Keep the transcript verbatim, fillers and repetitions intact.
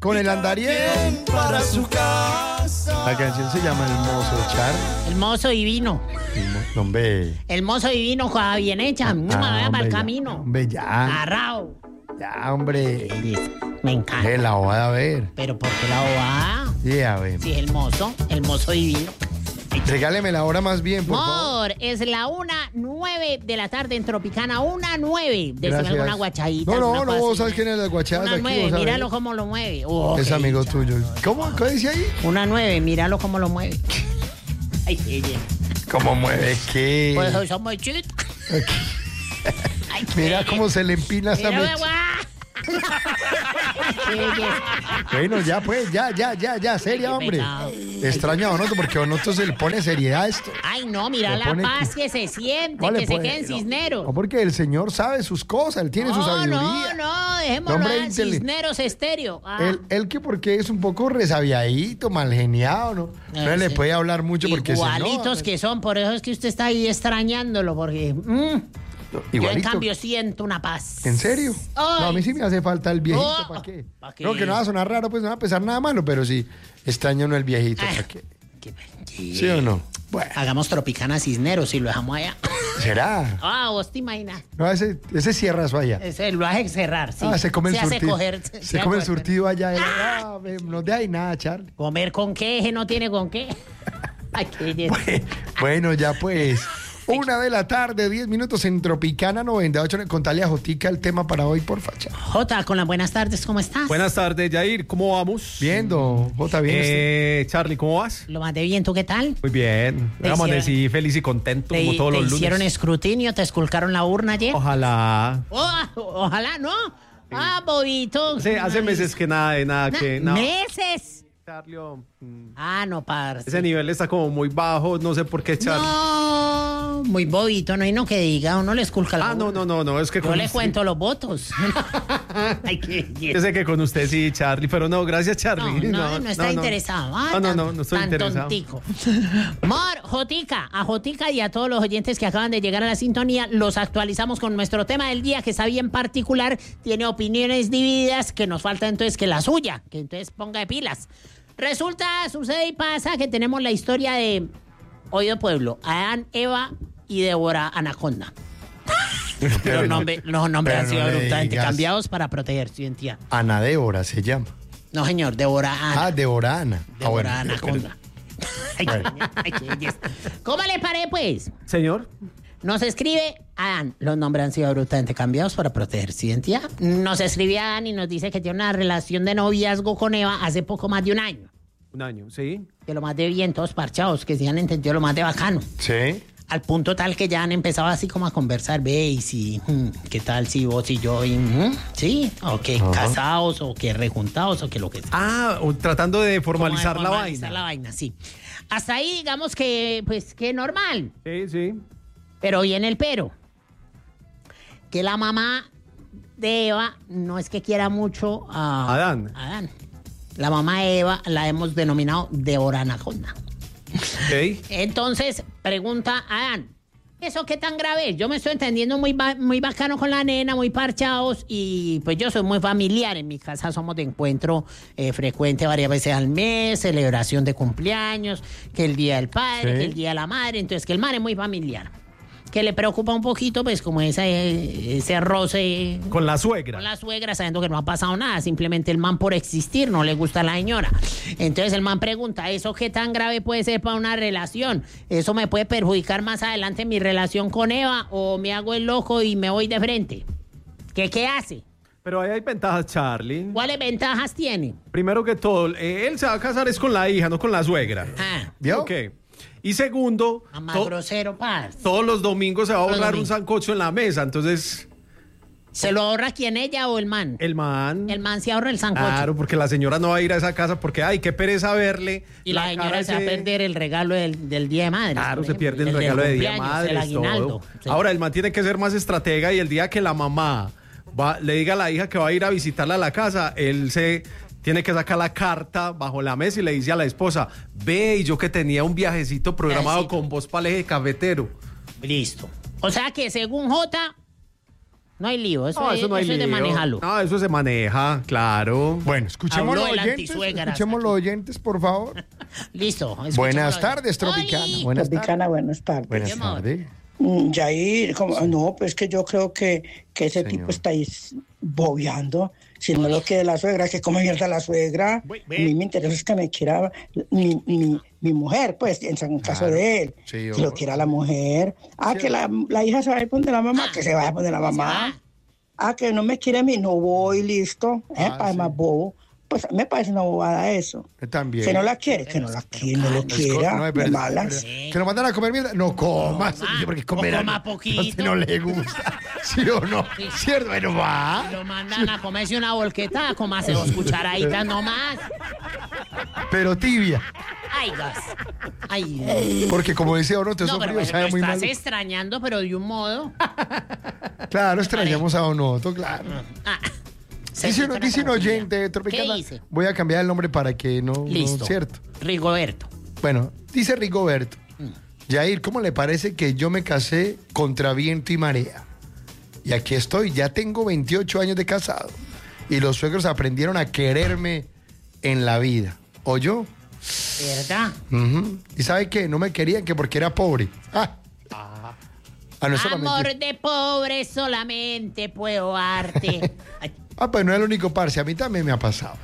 con el andariego para su casa. La canción se llama El Mozo, Char. El mozo divino. El mo- Hombre. El mozo divino, joda bien hecha. No me vaya para el ya, camino. hombre, ya. Agarrao. Ya, hombre. Me encanta. Eh, la voy a ver. Pero ¿por qué la bobada? Sí, a ver. Si es el mozo, el mozo divino. Regáleme la hora más bien, por favor. Amor, es la una nueve de la tarde en Tropicana, una nueve. Decime Gracias. alguna guachadita. No, no, alguna no, cosa vos así. sabes quién es la guachada Una aquí. nueve, vos sabés. míralo cómo lo mueve. Oh, Es qué amigo dicha. tuyo. ¿Cómo? ¿Qué dice ahí? Una nueve, míralo cómo lo mueve. Ay, qué bien. ¿Cómo mueve qué? Pues hoy somos chitos. Ay, qué Mira bien. cómo se le empina esa Mira, mecha. guau. Qué belleza. Bueno, ya pues, ya, ya, ya, ya, seria, Qué hombre. pecado. Extraña a Donoto porque a Donoto se le pone seriedad a esto. Ay, no, mira Le la pone paz que- que se siente, No le que se pone- quede en no, Cisneros. No, porque el señor sabe sus cosas, él tiene su No, sabiduría. no, no, dejémoslo Hombre en inteli- Cisneros Estéreo. Ah. Él, él que porque es un poco resabiadito, mal geniado, ¿no? No Eh, le sí. puede hablar mucho porque Igualitos se que son, por eso es que usted está ahí extrañándolo, porque mm, yo en Igualito. cambio siento una paz. ¿En serio? Ay. No, a mí sí me hace falta el viejito, Oh, ¿para qué? ¿pa' qué? No, que no va a sonar raro, pues no va a pesar nada malo, pero sí, extraño no el viejito, Ah. ¿para qué? Qué belleza. ¿Sí o no? Bueno, Hagamos Tropicana Cisneros y lo dejamos allá. ¿será? Ah, vos te imaginas. No, ese, ese cierra eso allá. Ese lo hace cerrar, sí. Ah, se come el hace surtido. coger. se se come el hace- surtido allá. Ah, ve, no de ahí nada, Charlie. Comer con qué, ese no tiene con qué. Ay, qué belleza. Bueno, ya pues. Una de la tarde, diez minutos en Tropicana noventa y ocho. Contale a Jotica el tema para hoy, por facha. Jota, con las buenas tardes, ¿cómo estás? Buenas tardes, Yair. ¿Cómo vamos? Viendo, Jota, bien. Eh, Charlie, ¿cómo vas? Lo más de bien, ¿tú qué tal? Muy bien. Te Vamos a hicieron- decir feliz y contento ¿Te, como todos te los lunes. hicieron escrutinio? ¿Te esculcaron la urna ayer? Ojalá. Oh, ojalá, ¿no? Ah, bobito. Hace, hace meses que nada de nada Na- que... No. ¿Meses? Charlie, oh, mm, Ah, no, parce. ese nivel está como muy bajo, no sé por qué, Charlie. No, muy bobito, no hay no que diga, uno le esculca la Ah, no, urna. no, no, no, es que Yo con le usted- cuento los votos. Ay, qué Yo sé que con usted sí, Charlie, pero no, gracias, No, Charlie. no, no está interesado. Ah, no, no, tan- no, no estoy tan interesado. tontico. Mor, Jotica, a Jotica y a todos los oyentes que acaban de llegar a la sintonía, los actualizamos con nuestro tema del día, que está bien particular, tiene opiniones divididas, que nos falta entonces que la suya, que entonces ponga de pilas. Resulta, sucede y pasa que tenemos la historia de Oído Pueblo, Adán, Eva y Débora Anaconda. Los nombres, los nombres pero han sido no le abruptamente digas. cambiados para proteger su identidad. Ana Débora se llama. No, señor, Débora Ana. Ah, Débora Ana. Ah, Débora bueno, Anaconda. Ay, qué- ay, qué belleza. ¿Cómo le paré, pues? Señor, Nos escribe Adán. Los nombres han sido abruptamente cambiados para proteger su identidad. Nos escribe Adán y nos dice que tiene una relación de noviazgo con Eva hace poco más de un año. un año, ¿sí? Que lo más de bien, todos parchados, que se han entendido lo más de bacano. Sí. Al punto tal que ya han empezado así como a conversar, ve, y si, hmm, ¿qué tal si vos y yo, y, hmm, sí, o que Ajá. casados, o que rejuntados, o que lo que sea. Ah, o tratando de formalizar, Como de la formalizar vaina. la vaina, sí. Hasta ahí digamos que, pues, que normal. Sí, sí. Pero viene el pero. Que la mamá de Eva no es que quiera mucho a Adán. Adán. La mamá de Eva la hemos denominado Débora Anaconda. Ok. Entonces, pregunta Adán, ¿eso qué tan grave es? Yo me estoy entendiendo muy, ba- muy bacano con la nena, muy parchados, y pues yo soy muy familiar. En mi casa somos de encuentro eh, frecuente varias veces al mes, celebración de cumpleaños, que el Día del Padre, Sí. que el Día de la Madre, entonces que el man es muy familiar. Que le preocupa un poquito, pues, como ese, ese roce Con la suegra. con la suegra, sabiendo que no ha pasado nada, simplemente el man por existir no le gusta a la señora. Entonces el man pregunta, ¿eso qué tan grave puede ser para una relación? ¿Eso me puede perjudicar más adelante mi relación con Eva o me hago el loco y me voy de frente? ¿Qué, qué hace? Pero ahí hay ventajas, Charlie. ¿Cuáles ventajas tiene? Primero que todo, eh, él se va a casar es con la hija, no con la suegra. Ah, ¿Vio? Ok. Y segundo, a más to- grosero, parce. todos los domingos se va a Todos los ahorrar un domingos. sancocho en la mesa. Entonces, ¿Se lo ahorra quién, ella o el man? el man... El man se ahorra el sancocho. Claro, porque la señora no va a ir a esa casa porque, ay, qué pereza verle. Y la, señora cara se va a ese- perder el regalo del, del Día de Madre. Claro, se pierde el regalo de Día de Madres, el aguinaldo. todo. Sí. Ahora, el man tiene que ser más estratega y el día que la mamá va, le diga a la hija que va a ir a visitarla a la casa, él se tiene que sacar la carta bajo la mesa y le dice a la esposa, ve, y yo que tenía un viajecito programado Viajecito. con vos para el eje cafetero. Listo. O sea que según J, No hay lío, eso, No, es, eso no hay eso es de lío. manejarlo. No, eso se maneja, claro. Bueno, escuchemos Habló los el oyentes. antisuegra. Escuchemos los oyentes, por favor. Listo. escuchémoslo. Buenas tardes, Tropicana. ¡Oli! Buenas tardes. Tropicana, buenas tardes. Buenas Mi amor. tardes. Mm, Yair, como- no, pues que yo creo que, que ese Señor. tipo está ahí s- bobeando. Si no lo quiere la suegra, que come mierda la suegra. Ve- A ve. mí me interesa es que me quiera mi, mi, mi mujer, pues, en, en caso Claro. de él. Sí, que obvio. lo quiera la mujer. Ah, Sí, que la, la hija se va a ir donde la mamá, que se vaya a poner la mamá. Ah, que no me quiere a mí, no voy, listo. Es Ah, para sí. más bobo. Pues me parece una bobada eso. También. Que no la quiere, que no la quiere, no lo Es co- quiera. no, es de verdad, malas. es verdad. Que lo mandan a comer mierda. No comas. Coma. Dice, porque O comer coma algo poquito. que no le gusta. ¿Sí o no? Sí. ¿Cierto? Bueno, va. Lo mandan a comerse una volqueta, comerse dos cucharaditas nomás. Pero tibia. Ay, gas. Ay. Porque como decía Donoto, No, eso pero frío lo sabe muy estás mal. extrañando, pero de un modo. Claro, extrañamos a Donoto, claro. Ah, Dice, un- dice un oyente, Tropicana. ¿Qué dice? Voy a cambiar el nombre para que no. no- Listo. ¿Cierto? Rigoberto. Bueno, dice Rigoberto. Yair, ¿cómo le parece que yo me casé contra viento y marea? Y aquí estoy, ya tengo veintiocho años de casado. Y los suegros aprendieron a quererme en la vida. ¿Oyó? ¿Verdad? Ujú. ¿Y sabe qué? No me querían que porque era pobre. Ah. Ah, no, es solamente- Amor de pobre solamente puedo darte. Ay, Ah, pues no es el único parce, a mí también me ha pasado.